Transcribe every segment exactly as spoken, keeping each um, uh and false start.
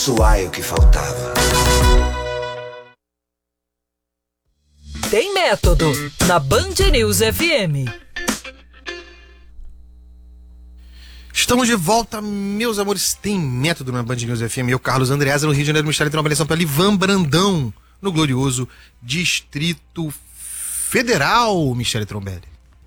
Suai o que faltava. Tem método na Band News F M. Estamos de volta, meus amores. Tem método na Band News F M. Eu, Carlos Andreasa, no Rio de Janeiro, Ministério de Trabalhação pela Ivan Brandão, no glorioso Distrito Federal, Michele Trombelli.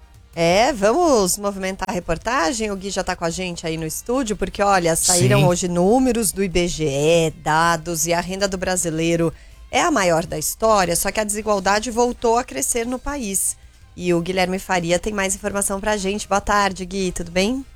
É, vamos movimentar a reportagem. O Gui já está com a gente aí no estúdio, porque olha, saíram Sim. hoje números do I B G E, dados, e a renda do brasileiro é a maior da história, só que a desigualdade voltou a crescer no país. E o Guilherme Faria tem mais informação pra gente. Boa tarde, Gui, tudo bem?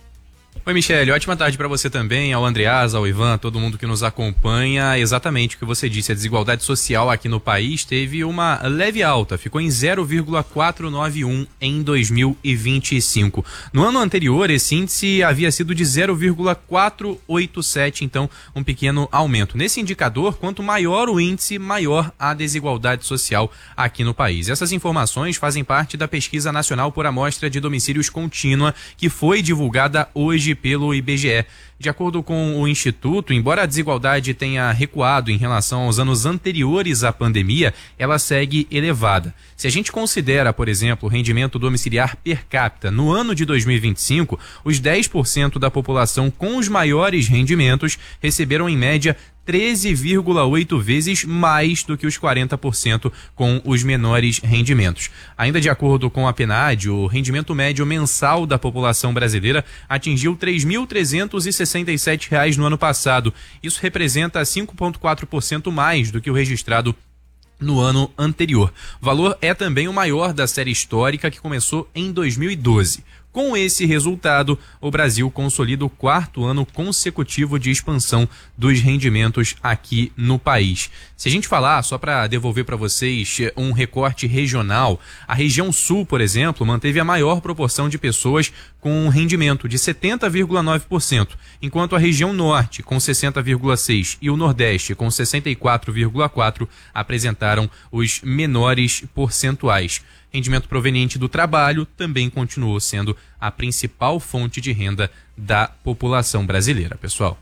Oi, Michele, ótima tarde para você também, ao Andreasa, ao Ivan, todo mundo que nos acompanha. Exatamente o que você disse, a desigualdade social aqui no país teve uma leve alta, ficou em zero vírgula quatrocentos e noventa e um em dois mil e vinte e cinco. No ano anterior, esse índice havia sido de zero vírgula quatrocentos e oitenta e sete, então um pequeno aumento. Nesse indicador, quanto maior o índice, maior a desigualdade social aqui no país. Essas informações fazem parte da Pesquisa Nacional por Amostra de Domicílios Contínua, que foi divulgada hoje pelo I B G E. De acordo com o Instituto, embora a desigualdade tenha recuado em relação aos anos anteriores à pandemia, ela segue elevada. Se a gente considera, por exemplo, o rendimento domiciliar per capita no ano de dois mil e vinte e cinco, os dez por cento da população com os maiores rendimentos receberam em média treze vírgula oito vezes mais do que os quarenta por cento com os menores rendimentos. Ainda de acordo com a PNAD, o rendimento médio mensal da população brasileira atingiu três mil trezentos e sessenta e sete reais no ano passado. Isso representa cinco vírgula quatro por cento mais do que o registrado no ano anterior. O valor é também o maior da série histórica, que começou em dois mil e doze. Com esse resultado, o Brasil consolida o quarto ano consecutivo de expansão dos rendimentos aqui no país. Se a gente falar, só para devolver para vocês um recorte regional, a região sul, por exemplo, manteve a maior proporção de pessoas com um rendimento de setenta vírgula nove por cento, enquanto a região norte, com sessenta vírgula seis por cento, e o nordeste, com sessenta e quatro vírgula quatro por cento, apresentaram os menores percentuais. Rendimento proveniente do trabalho também continuou sendo a principal fonte de renda da população brasileira, pessoal.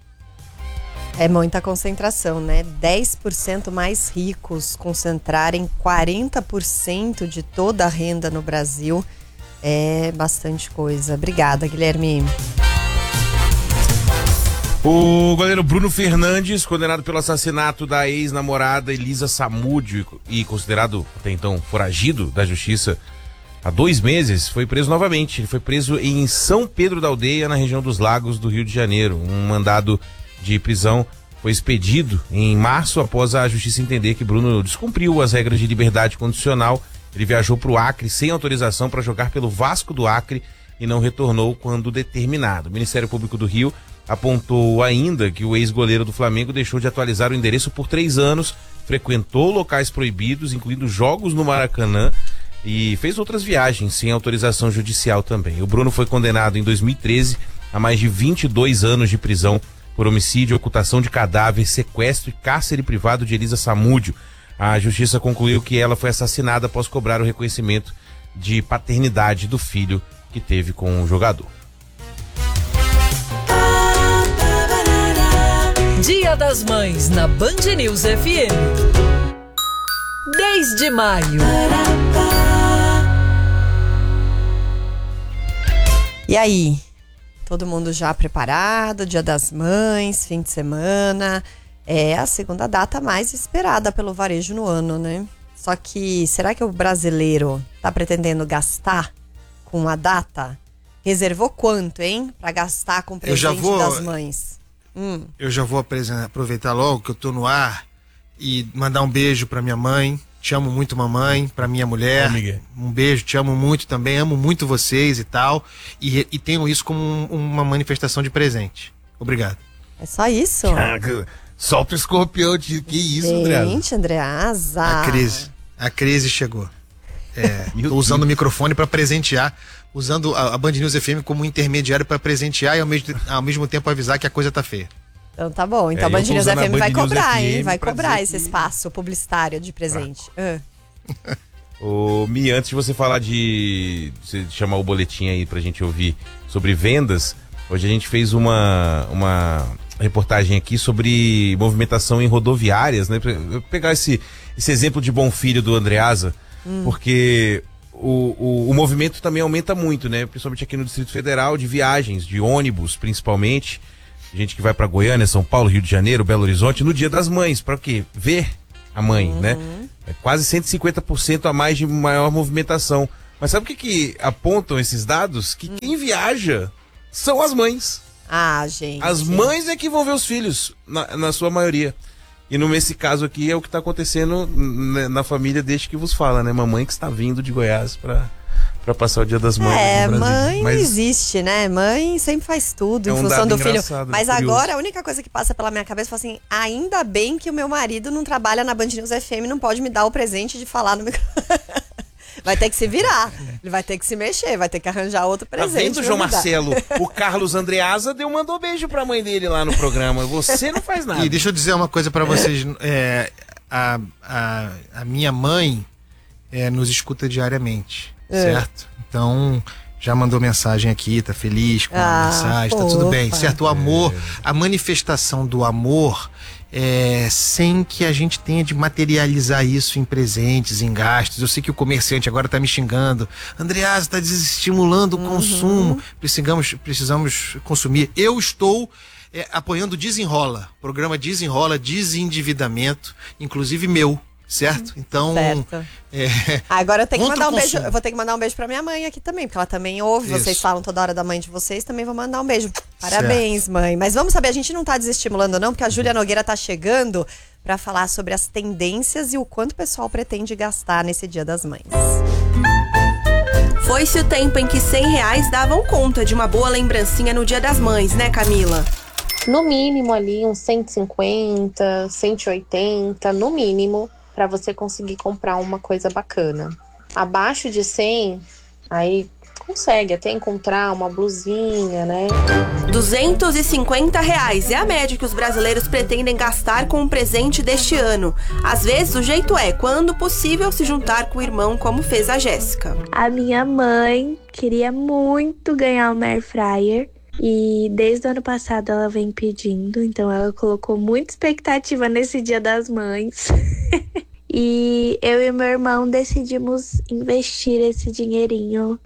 É muita concentração, né? dez por cento mais ricos concentrarem quarenta por cento de toda a renda no Brasil. É bastante coisa. Obrigada, Guilherme. O goleiro Bruno Fernandes, condenado pelo assassinato da ex-namorada Elisa Samúdio e considerado até então foragido da justiça há dois meses, foi preso novamente. Ele foi preso em São Pedro da Aldeia, na região dos Lagos do Rio de Janeiro. Um mandado de prisão foi expedido em março após a justiça entender que Bruno descumpriu as regras de liberdade condicional. Ele viajou para o Acre sem autorização para jogar pelo Vasco do Acre e não retornou quando determinado. O Ministério Público do Rio apontou ainda que o ex-goleiro do Flamengo deixou de atualizar o endereço por três anos, frequentou locais proibidos, incluindo jogos no Maracanã, e fez outras viagens sem autorização judicial também. O Bruno foi condenado em dois mil e treze a mais de vinte e dois anos de prisão por homicídio, ocultação de cadáver, sequestro e cárcere privado de Elisa Samúdio. A justiça concluiu que ela foi assassinada após cobrar o reconhecimento de paternidade do filho que teve com o jogador. Dia das Mães na Band News F M. dez de maio. E aí? Todo mundo já preparado? Dia das Mães, fim de semana. É a segunda data mais esperada pelo varejo no ano, né? Só que, será que o brasileiro tá pretendendo gastar com a data? Reservou quanto, hein? Pra gastar com o presente Eu já vou... das mães. Hum. Eu já vou aproveitar logo que eu tô no ar e mandar um beijo pra minha mãe. Te amo muito, mamãe, pra minha mulher. Oh, um beijo, te amo muito também, amo muito vocês e tal. E, e tenho isso como um, uma manifestação de presente. Obrigado. É só isso? Solta o escorpião, de... que isso, André? Gente, Andreasa. A crise, a crise chegou. É, tô usando o microfone pra presentear, usando a, a Band News F M como intermediário pra presentear e ao mesmo, ao mesmo tempo avisar que a coisa tá feia. Então tá bom, então a É, Band News F M vai cobrar, hein? Vai pra cobrar dizer esse que- espaço publicitário de presente. Ah. Ô, Mi, antes de você falar de... Você chamar o boletim aí pra gente ouvir sobre vendas, hoje a gente fez uma, uma reportagem aqui sobre movimentação em rodoviárias, né? Eu pegar esse, esse exemplo de Bom Filho do Andreasa, hum. porque o, o, o movimento também aumenta muito, né? Principalmente aqui no Distrito Federal, de viagens, de ônibus, principalmente. Gente que vai para Goiânia, São Paulo, Rio de Janeiro, Belo Horizonte, no Dia das Mães, para o quê? Ver a mãe, uhum. né? É quase cento e cinquenta por cento a mais de maior movimentação. Mas sabe o que, que apontam esses dados? Que quem viaja são as mães. Ah, gente. As mães é que vão ver os filhos, na, na sua maioria. E no, nesse caso aqui é o que está acontecendo na, na família desde que vos fala, né? Mamãe que está vindo de Goiás para para passar o Dia das Mães. É, mãe Mas... existe, né? Mãe sempre faz tudo é em um função do filho. curioso. Mas agora a única coisa que passa pela minha cabeça é assim, ainda bem que o meu marido não trabalha na Band News F M, não pode me dar o presente de falar no microfone. Vai ter que se virar, ele vai ter que se mexer, vai ter que arranjar outro presente. Tá vendo, João Marcelo? O Carlos Andreasa deu, mandou beijo pra mãe dele lá no programa. Você não faz nada. E deixa eu dizer uma coisa pra vocês. É, a, a, a minha mãe é, nos escuta diariamente, é. certo? Então, já mandou mensagem aqui, tá feliz com a ah, mensagem, tá tudo bem, certo? O amor, a manifestação do amor... É, sem que a gente tenha de materializar isso em presentes, em gastos. Eu sei que o comerciante agora está me xingando. Andreasa, está desestimulando o uhum. consumo. Precisamos, precisamos consumir. Eu estou é, apoiando o Desenrola. Programa Desenrola, desendividamento, inclusive meu. Certo? Então. Certo. É, Agora eu tenho que mandar um beijo. Eu vou ter que mandar um beijo pra minha mãe aqui também, porque ela também ouve. Isso. Vocês falam toda hora da mãe de vocês, também vou mandar um beijo. Parabéns, certo. Mãe. Mas vamos saber, a gente não tá desestimulando, não, porque a Júlia Nogueira tá chegando pra falar sobre as tendências e o quanto o pessoal pretende gastar nesse Dia das Mães. Foi-se o tempo em que cem reais davam conta de uma boa lembrancinha no Dia das Mães, né, Camila? No mínimo ali, uns cento e cinquenta, cento e oitenta, no mínimo, para você conseguir comprar uma coisa bacana. Abaixo de cem, aí consegue até encontrar uma blusinha, né? duzentos e cinquenta reais é a média que os brasileiros pretendem gastar com o presente deste ano. Às vezes, o jeito é, quando possível, se juntar com o irmão, como fez a Jéssica. A minha mãe queria muito ganhar uma air fryer. E desde o ano passado ela vem pedindo, então ela colocou muita expectativa nesse Dia das Mães. E eu e meu irmão decidimos investir esse dinheirinho.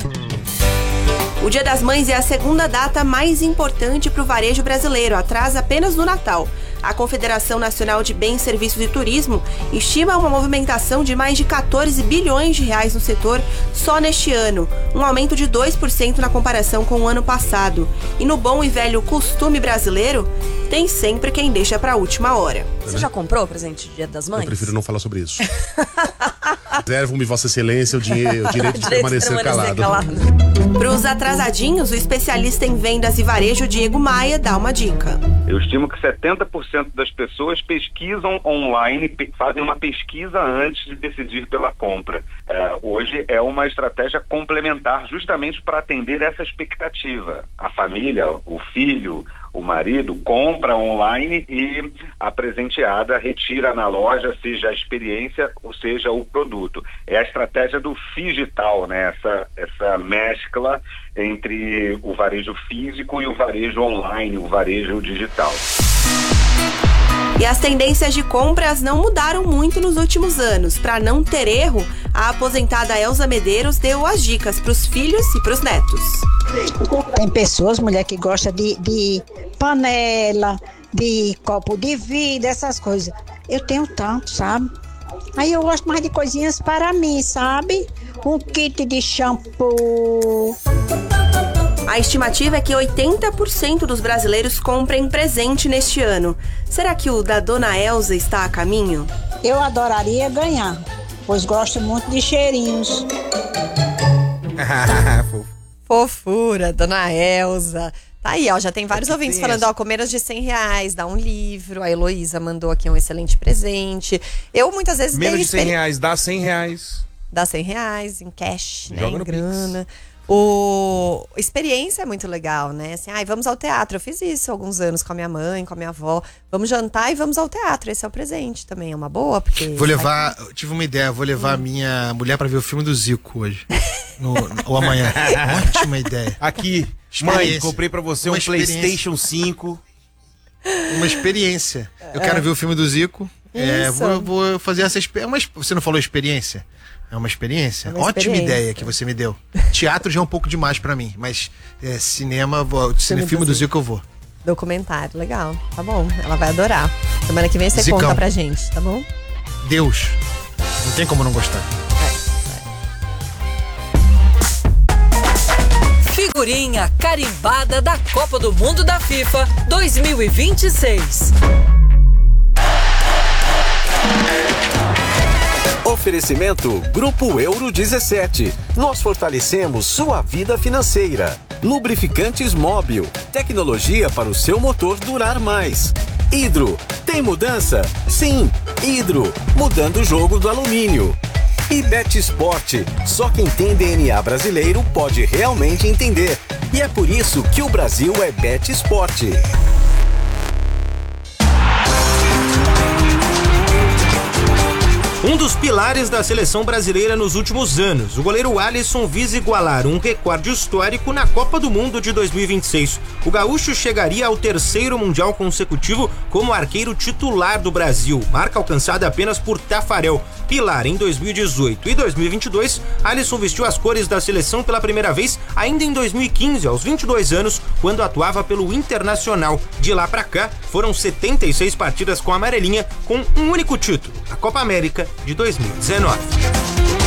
O Dia das Mães é a segunda data mais importante para o varejo brasileiro, atrás apenas do Natal. A Confederação Nacional de Bens, Serviços e Turismo estima uma movimentação de mais de quatorze bilhões de reais no setor só neste ano, um aumento de dois por cento na comparação com o ano passado. E no bom e velho costume brasileiro, tem sempre quem deixa para a última hora. Você já comprou o presente de Dia das Mães? Eu prefiro não falar sobre isso. Reservo-me, Vossa Excelência, o, dinheiro, o direito de permanecer, permanecer calado. calado. Para os atrasadinhos, o especialista em vendas e varejo Diego Maia dá uma dica. Eu estimo que setenta por cento das pessoas pesquisam online, fazem uma pesquisa antes de decidir pela compra. É, hoje é uma estratégia complementar justamente para atender essa expectativa. A família, o filho, o marido compra online e a presenteada retira na loja, seja a experiência ou seja o produto. É a estratégia do digital, né? Essa, essa mescla entre o varejo físico e o varejo online, o varejo digital. E as tendências de compras não mudaram muito nos últimos anos. Para não ter erro, a aposentada Elza Medeiros deu as dicas para os filhos e para os netos. Tem pessoas, mulher, que gosta de, de panela, de copo de vidro, essas coisas. Eu tenho tanto, sabe? Aí eu gosto mais de coisinhas para mim, sabe? Um kit de shampoo. A estimativa é que oitenta por cento dos brasileiros comprem presente neste ano. Será que o da Dona Elza está a caminho? Eu adoraria ganhar, pois gosto muito de cheirinhos. Fofura, Dona Elza. Tá aí, ó, já tem vários é ouvintes falando, ó, com menos de cem reais, dá um livro. A Heloísa mandou aqui um excelente presente. Eu muitas vezes... Menos de cem reais, dá cem reais. Dá cem reais em cash, né, Joga em no grana. Pix. O experiência é muito legal, né? Assim, ai, vamos ao teatro. Eu fiz isso há alguns anos com a minha mãe, com a minha avó. Vamos jantar e vamos ao teatro. Esse é o presente também, é uma boa, porque... Vou levar, eu tive uma ideia, vou levar a minha mulher pra ver o filme do Zico hoje. No, ou amanhã. Ótima ideia. Aqui, mãe, comprei pra você uma um PlayStation cinco. uma experiência. Eu quero ver o filme do Zico. É, vou, vou fazer essa experiência. Você não falou experiência? É uma experiência? É uma Ótima experiência. Ideia que você me deu. Teatro já é um pouco demais pra mim, mas é, cinema, vou, filme, filme do Zico eu vou. Documentário, legal. Tá bom, ela vai adorar. Semana que vem você Zicão. Conta pra gente, tá bom? Deus. Não tem como não gostar. Figurinha carimbada da Copa do Mundo da FIFA dois mil e vinte e seis. Oferecimento Grupo Euro dezessete. Nós fortalecemos sua vida financeira. Lubrificantes Móbil. Tecnologia para o seu motor durar mais. Hidro. Tem mudança? Sim. Hidro. Mudando o jogo do alumínio. E Betsport. Só quem tem D N A brasileiro pode realmente entender. E é por isso que o Brasil é Betsport. Um dos pilares da seleção brasileira nos últimos anos, o goleiro Alisson visa igualar um recorde histórico na Copa do Mundo de dois mil e vinte e seis. O gaúcho chegaria ao terceiro mundial consecutivo como arqueiro titular do Brasil, marca alcançada apenas por Tafarel. Pilar em dois mil e dezoito e dois mil e vinte e dois, Alisson vestiu as cores da seleção pela primeira vez ainda em dois mil e quinze, aos vinte e dois anos, quando atuava pelo Internacional. De lá pra cá, foram setenta e seis partidas com a amarelinha, com um único título, a Copa América de dois mil e dezenove.